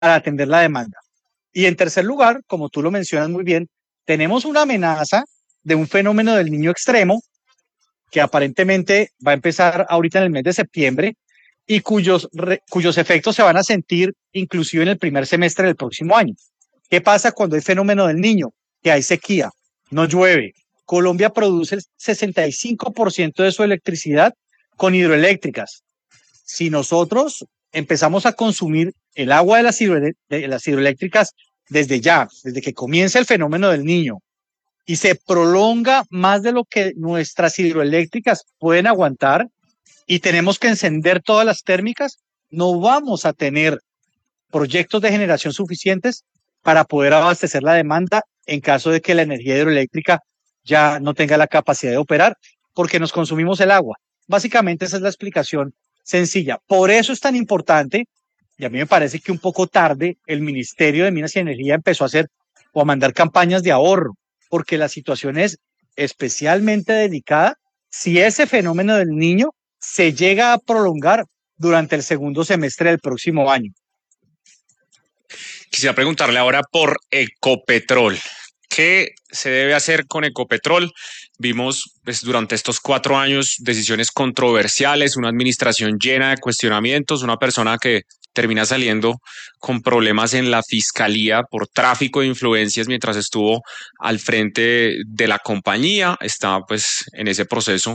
para atender la demanda. Y en tercer lugar, como tú lo mencionas muy bien, tenemos una amenaza de un fenómeno del niño extremo que aparentemente va a empezar ahorita en el mes de septiembre y cuyos efectos se van a sentir inclusive en el primer semestre del próximo año. ¿Qué pasa cuando hay fenómeno del niño? Que hay sequía, no llueve. Colombia produce el 65% de su electricidad con hidroeléctricas. Si nosotros empezamos a consumir el agua de las hidroeléctricas desde ya, desde que comienza el fenómeno del niño, y se prolonga más de lo que nuestras hidroeléctricas pueden aguantar y tenemos que encender todas las térmicas, no vamos a tener proyectos de generación suficientes para poder abastecer la demanda en caso de que la energía hidroeléctrica ya no tenga la capacidad de operar porque nos consumimos el agua. Básicamente esa es la explicación sencilla. Por eso es tan importante, y a mí me parece que un poco tarde el Ministerio de Minas y Energía empezó a hacer o a mandar campañas de ahorro, porque la situación es especialmente delicada si ese fenómeno del niño se llega a prolongar durante el segundo semestre del próximo año. Quisiera preguntarle ahora por Ecopetrol. ¿Qué se debe hacer con Ecopetrol? Vimos pues, durante estos 4 años decisiones controversiales, una administración llena de cuestionamientos, una persona que termina saliendo con problemas en la fiscalía por tráfico de influencias mientras estuvo al frente de la compañía. Está pues en ese proceso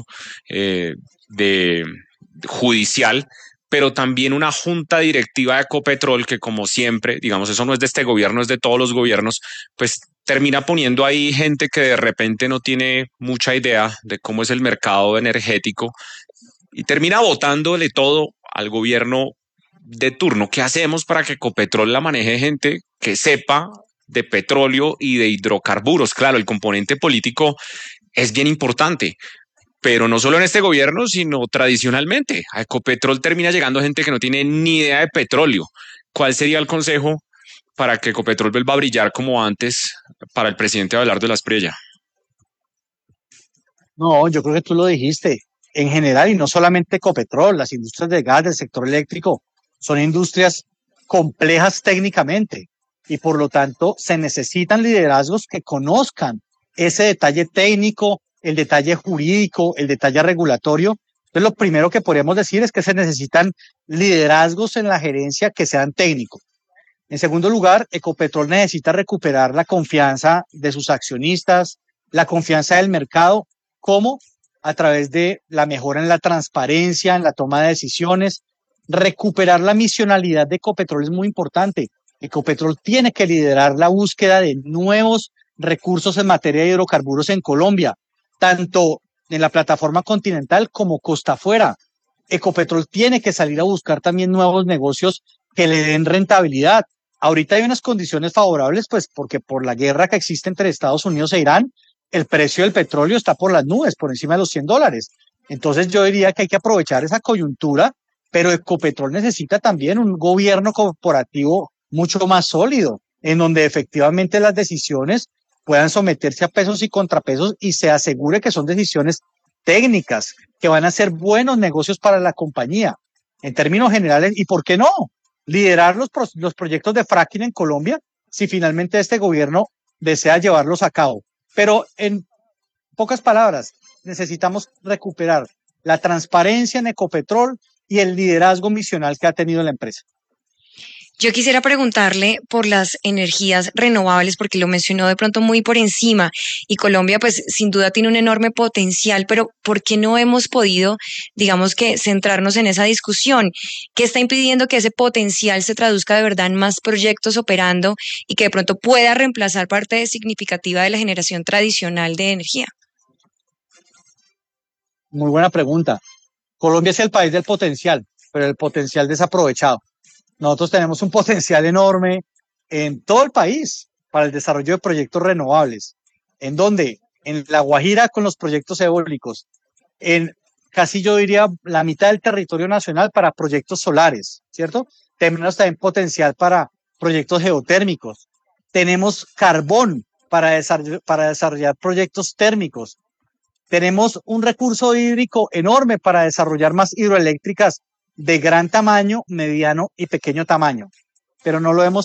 de judicial, pero también una junta directiva de Ecopetrol que, como siempre, digamos, eso no es de este gobierno, es de todos los gobiernos, pues termina poniendo ahí gente que de repente no tiene mucha idea de cómo es el mercado energético y termina botándole todo al gobierno de turno. ¿Qué hacemos para que Ecopetrol la maneje gente que sepa de petróleo y de hidrocarburos? Claro, el componente político es bien importante, pero no solo en este gobierno, sino tradicionalmente. A Ecopetrol termina llegando gente que no tiene ni idea de petróleo. ¿Cuál sería el consejo para que Ecopetrol vuelva a brillar como antes para el presidente Abelardo de la Espriella? No, yo creo que tú lo dijiste. En general, y no solamente Ecopetrol, las industrias de gas del sector eléctrico son industrias complejas técnicamente y por lo tanto se necesitan liderazgos que conozcan ese detalle técnico, el detalle jurídico, el detalle regulatorio. Entonces, lo primero que podríamos decir es que se necesitan liderazgos en la gerencia que sean técnicos. En segundo lugar, Ecopetrol necesita recuperar la confianza de sus accionistas, la confianza del mercado. ¿Cómo? A través de la mejora en la transparencia, en la toma de decisiones. Recuperar la misionalidad de Ecopetrol es muy importante. Ecopetrol tiene que liderar la búsqueda de nuevos recursos en materia de hidrocarburos en Colombia, tanto en la plataforma continental como costa afuera. Ecopetrol tiene que salir a buscar también nuevos negocios que le den rentabilidad. Ahorita hay unas condiciones favorables, pues porque por la guerra que existe entre Estados Unidos e Irán, el precio del petróleo está por las nubes, por encima de los $100. Entonces yo diría que hay que aprovechar esa coyuntura, pero Ecopetrol necesita también un gobierno corporativo mucho más sólido, en donde efectivamente las decisiones puedan someterse a pesos y contrapesos y se asegure que son decisiones técnicas, que van a ser buenos negocios para la compañía. En términos generales, ¿y por qué no? Liderar los proyectos de fracking en Colombia si finalmente este gobierno desea llevarlos a cabo. Pero en pocas palabras, necesitamos recuperar la transparencia en Ecopetrol y el liderazgo misional que ha tenido la empresa. Yo quisiera preguntarle por las energías renovables, porque lo mencionó de pronto muy por encima, y Colombia pues sin duda tiene un enorme potencial, pero ¿por qué no hemos podido, digamos que, centrarnos en esa discusión? ¿Qué está impidiendo que ese potencial se traduzca de verdad en más proyectos operando y que de pronto pueda reemplazar parte significativa de la generación tradicional de energía? Muy buena pregunta. Colombia es el país del potencial, pero el potencial desaprovechado. Nosotros tenemos un potencial enorme en todo el país para el desarrollo de proyectos renovables. ¿En dónde? En La Guajira con los proyectos eólicos. En casi yo diría la mitad del territorio nacional para proyectos solares, ¿cierto? Tenemos también potencial para proyectos geotérmicos. Tenemos carbón para desarrollar proyectos térmicos. Tenemos un recurso hídrico enorme para desarrollar más hidroeléctricas de gran tamaño, mediano y pequeño tamaño. pero no lo hemos